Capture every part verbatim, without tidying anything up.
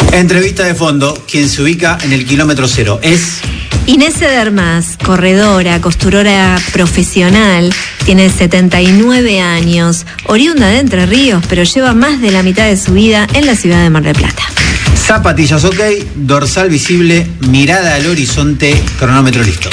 Entrevista de fondo, quien se ubica en el kilómetro cero es... Inés Edermas, corredora, costurora profesional, tiene setenta y nueve años, oriunda de Entre Ríos, pero lleva más de la mitad de su vida en la ciudad de Mar del Plata. Zapatillas ok, dorsal visible, mirada al horizonte, cronómetro listo.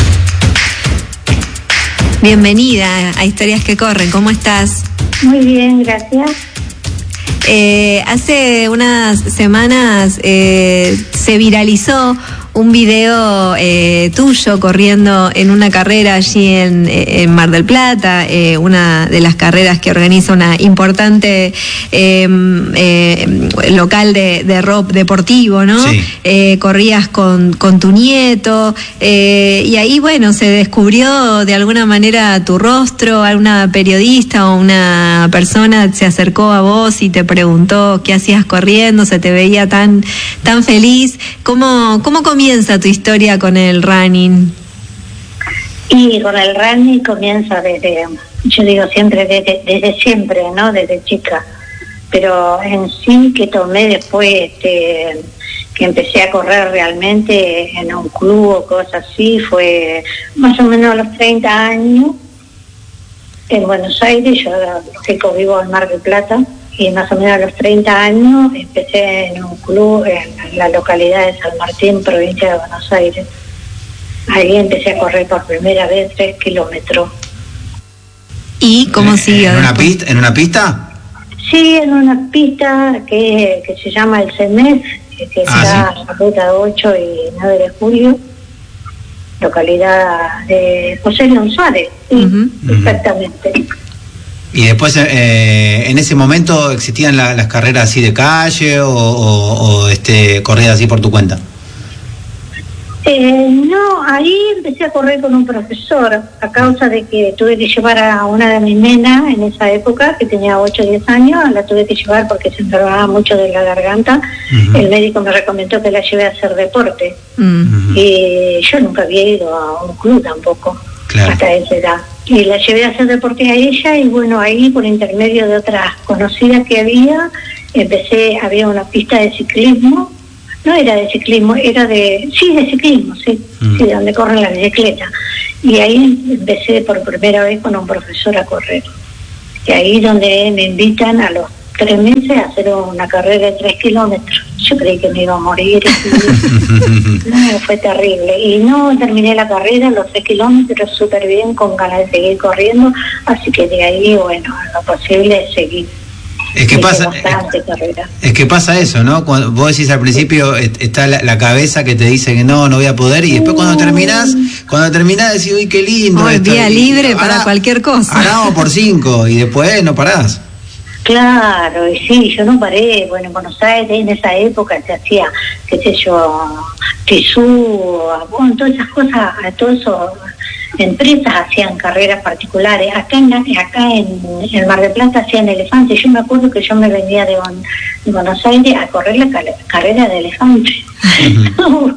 Bienvenida a Historias que Corren, ¿cómo estás? Muy bien, gracias. Eh, hace unas semanas eh, se viralizó un video eh, tuyo corriendo en una carrera allí en, en Mar del Plata, eh, una de las carreras que organiza una importante eh, eh, local de, de rock deportivo, ¿no? Sí. Eh, corrías con, con tu nieto, eh, y ahí, bueno, se descubrió de alguna manera tu rostro, alguna periodista o una persona se acercó a vos y te preguntó qué hacías corriendo, se te veía tan, tan feliz. ¿Cómo, cómo comienza tu historia con el running? Y con el running comienza desde, yo digo siempre, desde, desde siempre, ¿no? Desde chica. Pero en sí que tomé después, este, que empecé a correr realmente en un club o cosas así, fue más o menos a los treinta años, en Buenos Aires. Yo lógico vivo en Mar del Plata, y más o menos a los treinta años empecé en un club en la localidad de San Martín, provincia de Buenos Aires. Ahí empecé a correr por primera vez tres kilómetros. ¿Y cómo ¿En, siguió? ¿En una pista? ¿En una pista? Sí, en una pista que, que se llama el CEMEF, que, que Ah, está sí. en la ruta ocho y nueve de julio, localidad de José León Suárez. Sí, Uh-huh. exactamente. Y después, eh, en ese momento, ¿existían la, las carreras así de calle o, o, o este, corridas así por tu cuenta? Eh, no, ahí empecé a correr con un profesor, a causa de que tuve que llevar a una de mis nenas en esa época, que tenía ocho o diez años, la tuve que llevar porque se enfermaba mucho de la garganta. Uh-huh. El médico me recomendó que la lleve a hacer deporte. Uh-huh. Y yo nunca había ido a un club tampoco, claro, hasta esa edad. Y la llevé a hacer deporte a ella, y bueno, ahí por intermedio de otras conocidas que había, empecé, había una pista de ciclismo. No era de ciclismo, era de... Sí, de ciclismo, sí. Mm. Sí, de donde corren las bicicletas. Y ahí empecé por primera vez con un profesor a correr. Y ahí donde me invitan a los tres meses a hacer una carrera de tres kilómetros. Yo creí que me iba a morir. No, fue terrible. Y no terminé la carrera, los tres kilómetros, súper bien, con ganas de seguir corriendo. Así que de ahí, bueno, lo posible es seguir. Es que pasa, es, es que pasa eso, ¿no? Cuando vos decís al principio está la, la cabeza que te dice que no, no voy a poder, y después cuando terminás, cuando terminás decís, uy, qué lindo. Oh, esto, día y, libre y, para ahora, cualquier cosa. Ahora vamos por cinco y después no parás. Claro, y sí, yo no paré. Bueno, en Buenos Aires en esa época se hacía, qué sé yo, Tesú, bueno, todas esas cosas, todo eso. Empresas hacían carreras particulares. Acá en acá en, en Mar del Plata hacían elefantes. Yo me acuerdo que yo me venía de, de Buenos Aires a correr la car- carrera de elefantes. Uh-huh.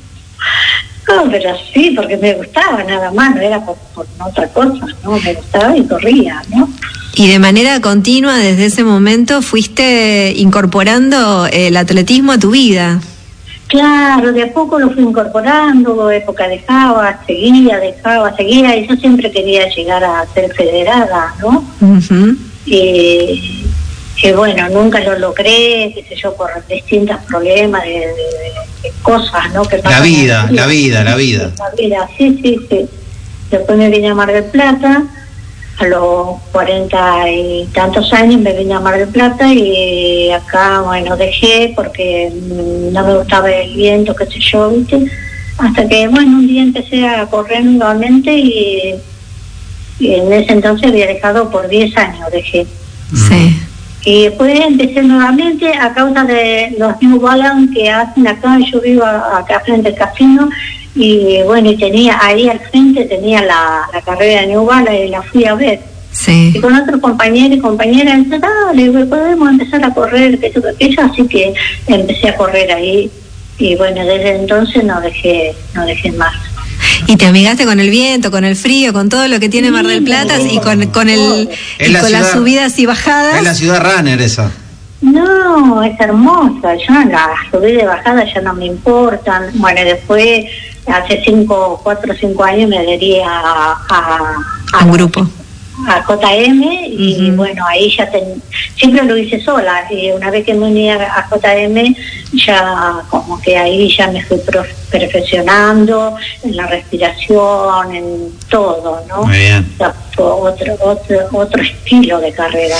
No, pero sí, porque me gustaba nada más, no era por, por otra cosa, ¿no? Me gustaba y corría, ¿no? Y de manera continua, desde ese momento, fuiste incorporando el atletismo a tu vida. Claro, de a poco lo fui incorporando, época dejaba, seguía, dejaba, seguía, y yo siempre quería llegar a ser federada, ¿no? Uh-huh. Y, y bueno, nunca lo logré, qué sé yo, por distintos problemas de, de, de cosas, ¿no? Que la vida, la vida, la vida. La vida, sí, sí, sí. Después me vine a Mar del Plata, a los cuarenta y tantos años me vine a Mar del Plata, y acá, bueno, dejé porque no me gustaba el viento, qué sé yo, ¿viste? Hasta que, bueno, un día empecé a correr nuevamente, y, y en ese entonces había dejado por diez años, dejé. Sí. Y después empecé nuevamente a causa de los New Balance que hacen acá. Yo vivo acá frente al casino, y bueno, y tenía ahí al frente tenía la, la carrera de New Balance, y la fui a ver. Sí. Y con otros compañeros y compañeras, entonces, dale, podemos empezar a correr, que eso, que aquello, así que empecé a correr ahí, y bueno, desde entonces no dejé, no dejé más. Y te amigaste con el viento, con el frío, con todo lo que tiene Mar del Plata, y con, con, el, y la con ciudad, las subidas y bajadas. Es la ciudad runner esa. No, es hermosa. Yo la subí de bajada, ya no me importan. Bueno, después, hace cinco, cuatro o cinco años me adherí a, a, a un grupo. A J M y uh-huh. bueno, ahí ya ten, siempre lo hice sola y una vez que me uní a J M ya como que ahí ya me fui prof, perfeccionando en la respiración, en todo, ¿no? Muy bien. O sea, otro, otro, otro estilo de carrera.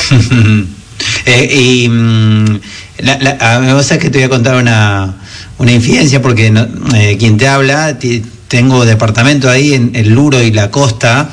eh, y mm, la, la, me pasa que te voy a contar una, una infidencia porque no, eh, quien te habla... Te, tengo departamento ahí en el Luro y la Costa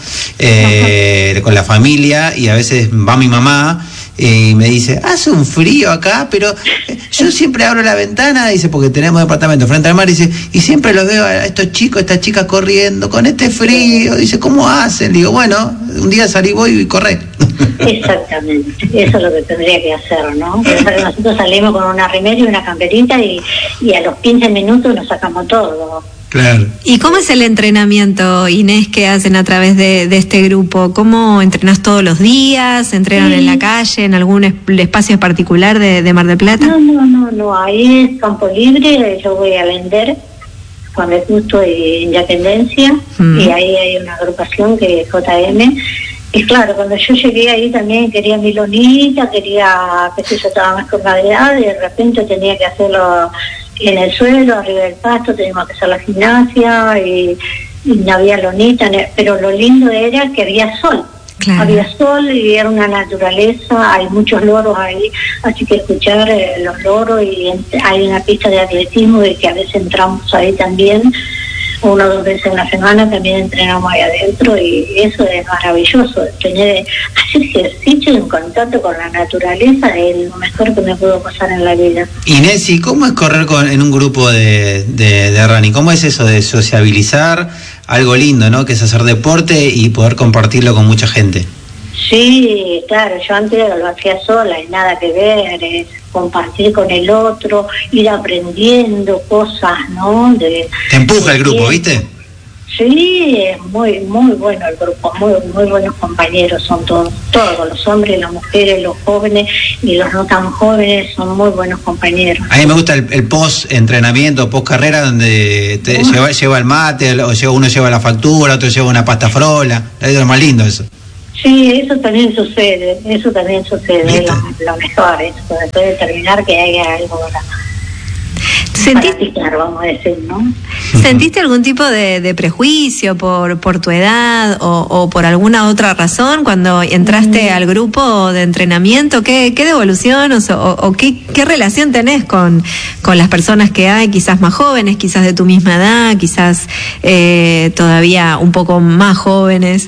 eh, con la familia y a veces va mi mamá y me dice, hace un frío acá, pero yo siempre abro la ventana, dice, porque tenemos departamento frente al mar, dice, y siempre los veo a estos chicos, estas chicas corriendo con este frío, dice, ¿cómo hacen? Digo, bueno, un día salí voy y corré. Exactamente, eso es lo que tendría que hacer, ¿no? Porque nosotros salimos con una remera y una camperita y, y a los quince minutos nos sacamos todo. Claro. ¿Y cómo es el entrenamiento, Inés, que hacen a través de, de este grupo? ¿Cómo entrenás todos los días? ¿Entrenan sí. en la calle, en algún espacio particular de, de Mar del Plata? No, no, no, no, ahí es campo libre, yo voy a vender cuando justo en Independencia mm. y ahí hay una agrupación que es J M. Y claro, cuando yo llegué ahí también quería mi lonita, quería, qué sé yo, estaba más con gravedad y de repente tenía que hacerlo en el suelo, arriba del pasto, teníamos que hacer la gimnasia y, y no había lonita, pero lo lindo era que había sol. Claro. Había sol y era una naturaleza, hay muchos loros ahí, así que escuchar eh, los loros y en, hay una pista de atletismo y que a veces entramos ahí también, una o dos veces en la semana también entrenamos ahí adentro y eso es maravilloso, tener, hacer ejercicio en contacto con la naturaleza es lo mejor que me pudo pasar en la vida. Inés, ¿y cómo es correr con, en un grupo de, de, de running? ¿Cómo es eso de sociabilizar? Algo lindo, ¿no? Que es hacer deporte y poder compartirlo con mucha gente. Sí, claro, yo antes lo hacía sola y nada que ver, es compartir con el otro, ir aprendiendo cosas, ¿no? De, Te empuja el grupo, ¿viste? Sí, es muy muy bueno el grupo, muy muy buenos compañeros son todos, todos los hombres, las mujeres, los jóvenes y los no tan jóvenes son muy buenos compañeros. A mí me gusta el, el post-entrenamiento, post-carrera, donde te uh. lleva, lleva el mate, o lleva, uno lleva la factura, otro lleva una pasta frola, es lo más lindo eso. Sí, eso también sucede, eso también sucede, es lo, lo mejor, eso, después de terminar que haya algo para, para picar, vamos a decir, ¿no? ¿Sentiste algún tipo de, de prejuicio por, por tu edad o, o por alguna otra razón cuando entraste mm. al grupo de entrenamiento? ¿Qué, qué devolución o, o, o qué, qué relación tenés con, con las personas que hay, quizás más jóvenes, quizás de tu misma edad, quizás eh, todavía un poco más jóvenes?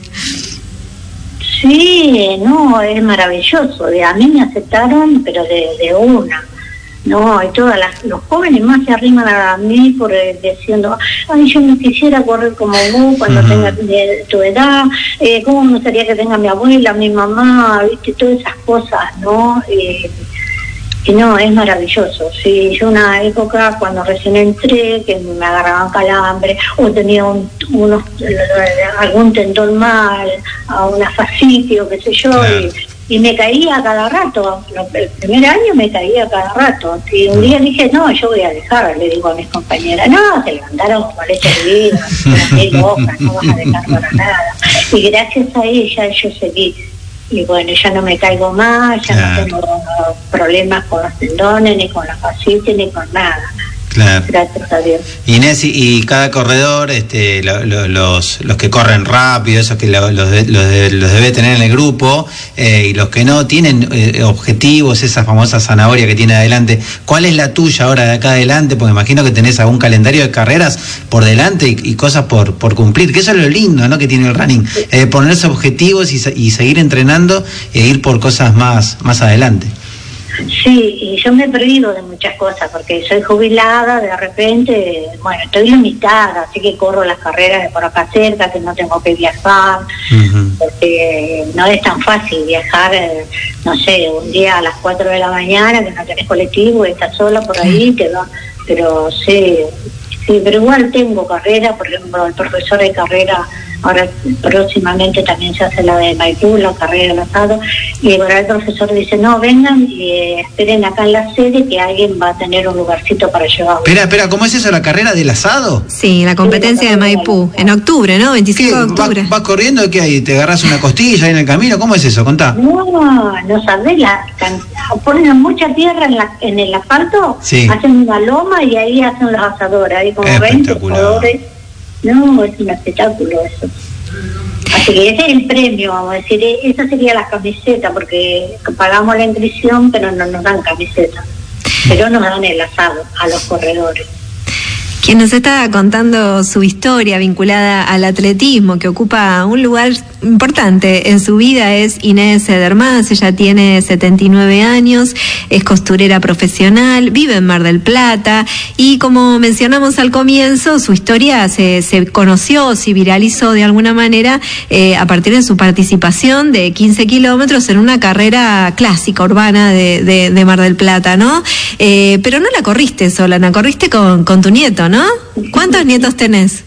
Sí, no, es maravilloso. De, a mí me aceptaron, pero de, de una. No, y todas las, los jóvenes más se arriman a mí por eh, diciendo, ay, yo no quisiera correr como vos cuando uh-huh. tenga de, tu edad, eh, cómo me gustaría que tenga mi abuela, mi mamá, viste, todas esas cosas, ¿no? Eh, y no, es maravilloso. Sí, yo una época cuando recién entré, que me agarraban calambre, o tenía un, unos, algún tendón mal, a una fascitis, qué sé yo, claro. y, y me caía cada rato. El primer año me caía cada rato. Y un día dije, no, yo voy a dejar, le digo a mis compañeras, no, se levantaron como leche hervida, las hojas, no vas a dejar para nada. Y gracias a ella yo seguí. Y bueno, ya no me caigo más, ya claro. no tengo problemas con los tendones, ni con la fascitis, ni con nada. Claro. Gracias a Dios. Inés, y, y cada corredor, este, lo, lo, los, los que corren rápido, esos que lo, los, de, los, de, los debe tener en el grupo, eh, y los que no, tienen eh, objetivos, esa famosa zanahoria que tiene adelante. ¿Cuál es la tuya ahora de acá adelante? Porque imagino que tenés algún calendario de carreras por delante y, y cosas por, por cumplir, que eso es lo lindo, ¿no?, que tiene el running, sí. eh, ponerse objetivos y, y seguir entrenando e ir por cosas más, más adelante. Sí, y yo me he perdido de muchas cosas porque soy jubilada, de repente, bueno, estoy limitada, así que corro las carreras de por acá cerca, que no tengo que viajar, uh-huh. porque no es tan fácil viajar, eh, no sé, un día a las cuatro de la mañana, que no tenés colectivo, estás sola por ahí, te va, pero sí, sí, pero igual tengo carrera, por ejemplo, el profesor de carrera ahora próximamente también se hace la de Maipú, la carrera del asado, y por ahí el profesor dice, no, vengan y eh, esperen acá en la sede que alguien va a tener un lugarcito para llevar. Espera, espera, ¿cómo es eso, la carrera del asado? Sí, la competencia de Maipú, en octubre, ¿no? veinticinco de octubre. ¿Vas, vas corriendo? ¿Qué hay? ¿Te agarras una costilla ahí en el camino? ¿Cómo es eso? Contá. No, no sabés, la, ponen mucha tierra en, la, en el asfalto, sí. Hacen una loma y ahí hacen los asadores, ahí como veinte asadores. No, es un espectáculo eso. Así que ese es el premio, vamos a decir, esa sería la camiseta, porque pagamos la inscripción, pero no nos dan camiseta, pero nos dan el asado a los corredores. Quien nos está contando su historia vinculada al atletismo, que ocupa un lugar importante en su vida, es Inés Edermás. Ella tiene setenta y nueve años, es costurera profesional, vive en Mar del Plata y, como mencionamos al comienzo, su historia se, se conoció, se viralizó de alguna manera eh, a partir de su participación de quince kilómetros en una carrera clásica urbana de, de, de Mar del Plata, ¿no? Eh, pero no la corriste sola, la corriste con, con tu nieto, ¿no? ¿Cuántos nietos tenés?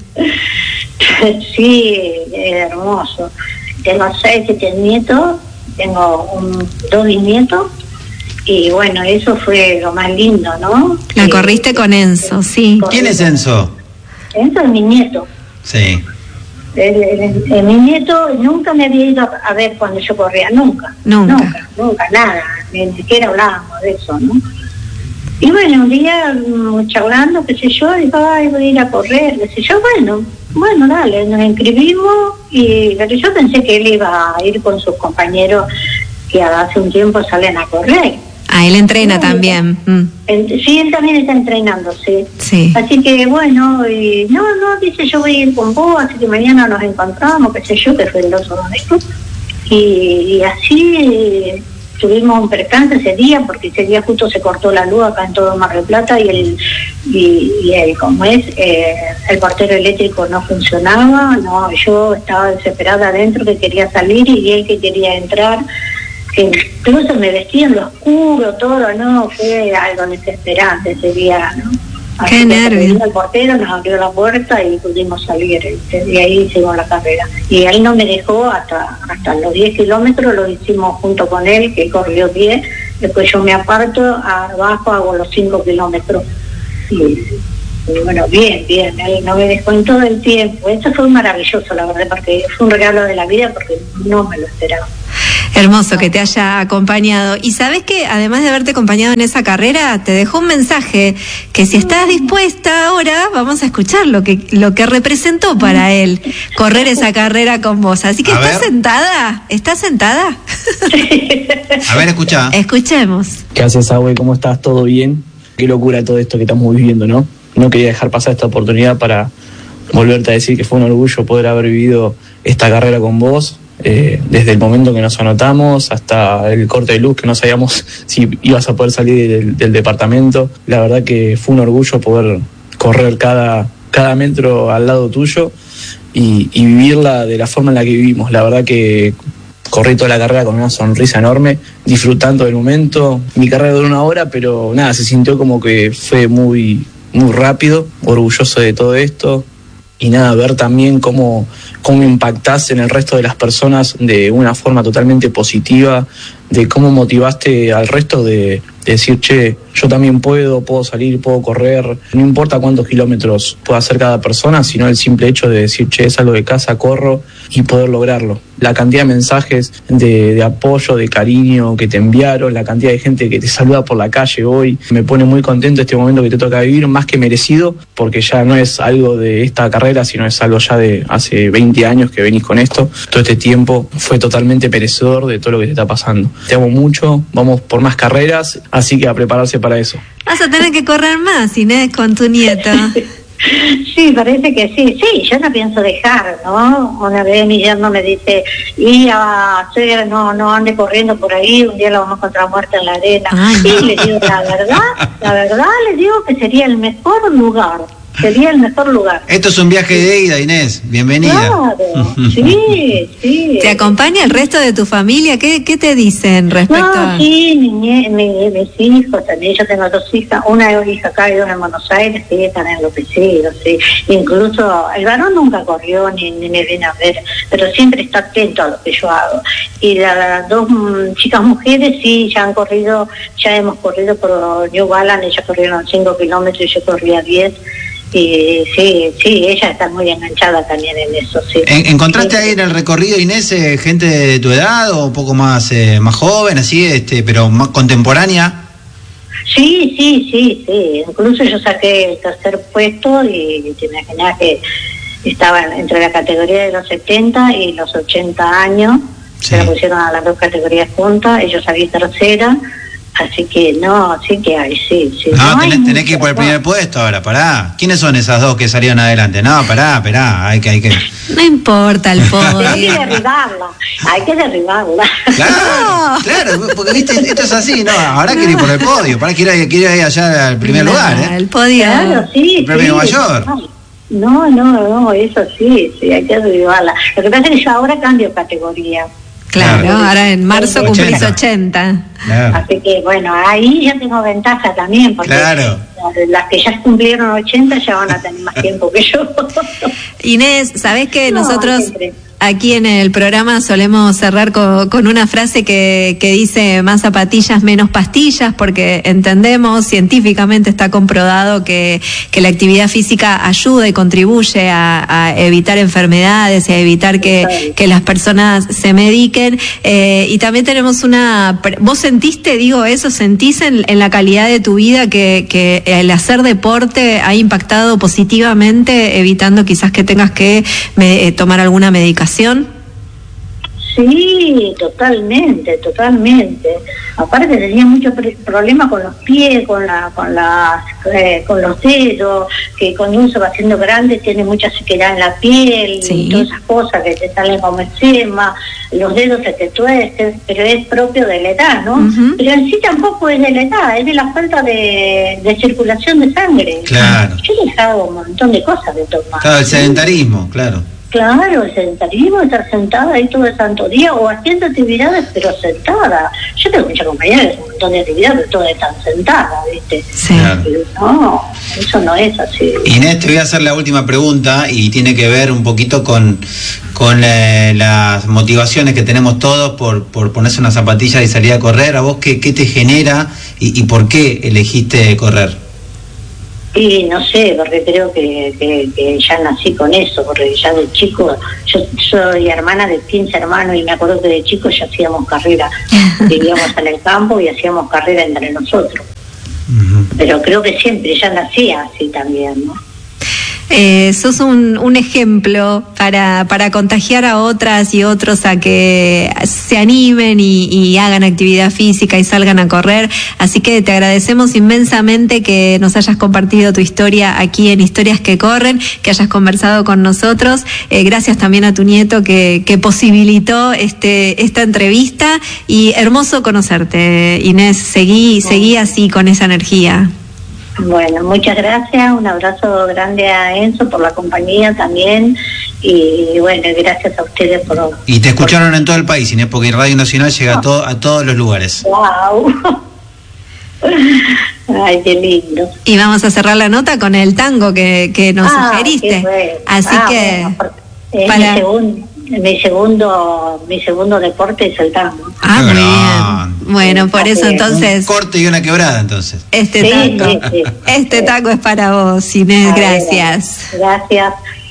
Sí, es hermoso. Tengo seis, siete nietos, tengo un, dos bisnietos, y bueno, eso fue lo más lindo, ¿no? La corriste con Enzo, sí. ¿Quién es Enzo? Enzo es mi nieto. Sí. El, el, el, mi nieto nunca me había ido a ver cuando yo corría, nunca. Nunca. Nunca, nunca, nada. Ni siquiera hablábamos de eso, ¿no? Y bueno, un día charlando, qué sé yo, dijo, ay, voy a ir a correr, qué sé yo, bueno, bueno, dale, nos inscribimos, y pero yo pensé que él iba a ir con sus compañeros que hace un tiempo salen a correr. Ah, él entrena sí, también. Mm. Él, sí, él también está entrenando, sí. Sí. Así que bueno, y no, no, dice, yo voy a ir con vos, así que mañana nos encontramos, qué sé yo, que fue el otro domingo. Y, y así tuvimos un percance ese día, porque ese día justo se cortó la luz acá en todo Mar del Plata, y el, y, y el como es, eh, el portero eléctrico no funcionaba, no, yo estaba desesperada adentro, que quería salir, y él que quería entrar, que incluso me vestí en lo oscuro, todo, no, fue algo desesperante ese día, ¿no? Así Qué nervios. El portero nos abrió la puerta y pudimos salir, y ahí hicimos la carrera. Y él no me dejó hasta hasta los diez kilómetros, lo hicimos junto con él, que corrió diez, después yo me aparto, abajo hago los cinco kilómetros. Y, y bueno, bien, bien, él no me dejó en todo el tiempo. Eso fue maravilloso, la verdad, porque fue un regalo de la vida, porque no me lo esperaba. Hermoso que te haya acompañado. Y sabes que además de haberte acompañado en esa carrera, te dejó un mensaje que, si estás dispuesta ahora, vamos a escuchar lo que lo que representó para él correr esa carrera con vos. Así que, ¿estás sentada? ¿Estás sentada? A ver, escucha. Escuchemos. ¿Qué haces, Abue? ¿Cómo estás? ¿Todo bien? Qué locura todo esto que estamos viviendo, ¿no? No quería dejar pasar esta oportunidad para volverte a decir que fue un orgullo poder haber vivido esta carrera con vos. Eh, desde el momento que nos anotamos hasta el corte de luz, que no sabíamos si ibas a poder salir del, del departamento. La verdad que fue un orgullo poder correr cada, cada metro al lado tuyo y, y vivirla de la forma en la que vivimos. La verdad que corrí toda la carrera con una sonrisa enorme, disfrutando del momento. Mi carrera duró una hora, pero nada, se sintió como que fue muy, muy rápido, orgulloso de todo esto. Y nada, ver también cómo, cómo impactás en el resto de las personas de una forma totalmente positiva, de cómo motivaste al resto de, de decir, che, yo también puedo, puedo salir, puedo correr, no importa cuántos kilómetros pueda hacer cada persona, sino el simple hecho de decir, che, salgo de casa, corro, y poder lograrlo. La cantidad de mensajes de, de apoyo, de cariño que te enviaron, la cantidad de gente que te saluda por la calle hoy, me pone muy contento este momento que te toca vivir, más que merecido, porque ya no es algo de esta carrera, sino es algo ya de hace veinte años que venís con esto. Todo este tiempo fue totalmente perecedor de todo lo que te está pasando. Te amo mucho, vamos por más carreras, así que a prepararse para eso. Vas a tener que correr más, Inés, con tu nieto. Sí, parece que sí, sí, yo no pienso dejar, ¿no? Una vez mi yerno me dice, y a hacer, no, no ande corriendo por ahí, un día lo vamos a encontrar muerta en la arena. Ay, y no. Le digo, la verdad, la verdad, le digo que sería el mejor lugar sería el mejor lugar. Esto es un viaje de ida, Inés, bienvenida. Claro, sí, sí. ¿Te acompaña el resto de tu familia? ¿Qué, qué te dicen respecto No, a...? sí, mi, nie- mi- mis hijos también, yo tengo dos hijas, una hija acá y una en Buenos Aires, que están enloquecidos, sí. Incluso el varón nunca corrió ni, ni me viene a ver, pero siempre está atento a lo que yo hago. Y la- las dos mm, chicas mujeres sí, ya han corrido, ya hemos corrido por New Balance, ellas corrieron cinco kilómetros y yo corría diez. Y sí, sí, ellas están muy enganchadas también en eso, sí. ¿En- ¿Encontraste Sí. ahí en el recorrido, Inés, eh, gente de tu edad o un poco más eh, más joven, así, este, pero más contemporánea? Sí, sí, sí, sí. Incluso yo saqué el tercer puesto y te imaginas que estaba entre la categoría de los setenta y los ochenta años. Sí. Se la pusieron a las dos categorías juntas, ellos salí tercera. Así que no, sí que hay, sí, sí. No, hay tenés, tenés que ir mucho, por el no. primer puesto ahora, pará. ¿Quiénes son esas dos que salieron adelante? No, pará, pará, hay que, hay que... No importa el Pero hay que podio. derribarla, hay que derribarla. Claro, claro, porque viste, esto es así, ¿no? Ahora quiero ir por el podio, pará, quiero ir, quiero ir allá al primer No, lugar, ¿eh? El podio. Claro, sí, El premio sí. mayor. No, no, no, eso sí, sí, hay que derribarla. Lo que pasa es que yo ahora cambio categoría. Claro, Claro. ahora en marzo cumplís ochenta. ochenta. Claro. Así que bueno, ahí ya tengo ventaja también, porque Claro. las, las que ya cumplieron ochenta ya van a tener más tiempo que yo. Inés, ¿sabés que No, nosotros siempre. aquí en el programa solemos cerrar con, con una frase que, que dice más zapatillas, menos pastillas, porque entendemos, científicamente está comprobado que, que la actividad física ayuda y contribuye a, a evitar enfermedades y a evitar que, que las personas se mediquen. Eh, y también tenemos una... ¿Vos sentiste, digo eso, sentís en, en la calidad de tu vida que, que el hacer deporte ha impactado positivamente, evitando quizás que tengas que me, eh, tomar alguna medicación? Sí, totalmente, totalmente. Aparte tenía muchos problemas con los pies, con la, con las, eh, con los dedos, que cuando uno se va haciendo grande tiene mucha sequedad en la piel, Sí. y todas esas cosas que te salen como eczema, los dedos se te tuercen, pero es propio de la edad, ¿no? Uh-huh. Pero en sí tampoco es de la edad, es de la falta de, de circulación de sangre. Claro. Yo he dejado un montón de cosas de tomar. Claro, el sedentarismo, claro. Claro, el sedentarismo, estar sentada ahí todo el santo día o haciendo actividades pero sentada. Yo tengo muchas compañeras que hacen un montón de actividades pero todas están sentadas, ¿viste? Sí. Claro. Pero no, eso no es así. Inés, te voy a hacer la última pregunta y tiene que ver un poquito con, con eh, las motivaciones que tenemos todos por, por ponerse una zapatilla y salir a correr. ¿A vos qué, qué te genera y, y por qué elegiste correr? Y no sé, porque creo que, que, que ya nací con eso, porque ya de chico, yo soy hermana de quince hermanos y me acuerdo que de chico ya hacíamos carrera, vivíamos en el campo y hacíamos carrera entre nosotros. Uh-huh. Pero creo que siempre ya nacía así también, ¿no? Eh, sos un, un ejemplo para, para contagiar a otras y otros a que se animen y, y hagan actividad física y salgan a correr. Así que te agradecemos inmensamente que nos hayas compartido tu historia aquí en Historias que Corren, que hayas conversado con nosotros. Eh, gracias también a tu nieto que, que posibilitó este, esta entrevista. Y hermoso conocerte, Inés. Seguí, seguí así con esa energía. Bueno, muchas gracias, un abrazo grande a Enzo por la compañía también y bueno, gracias a ustedes por... Y te escucharon en todo el país, Inés, porque Radio Nacional llega a, to- a todos los lugares. ¡Wow! Ay, qué lindo. Y vamos a cerrar la nota con el tango que, que nos Ah, sugeriste. qué bueno. Así Ah, que... bueno, porque es para- mi, segun- mi segundo mi segundo deporte es el tango. Ah, Qué muy grande. bien. Bueno, por eso Un entonces... Un corte y una quebrada, entonces. Este Sí, tango, sí, sí. este tango es para vos, Inés, Ah, gracias. Gracias.